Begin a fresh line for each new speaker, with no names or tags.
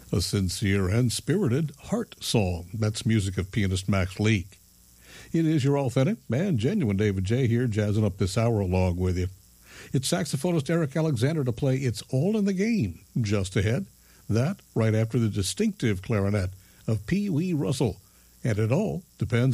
a sincere and spirited heart song. That's music of pianist Max Leake. It is your authentic and genuine David J. here, jazzing up this hour along with you. It's saxophonist Eric Alexander to play It's All in the Game just ahead. That right after the distinctive clarinet of Pee Wee Russell. And it all depends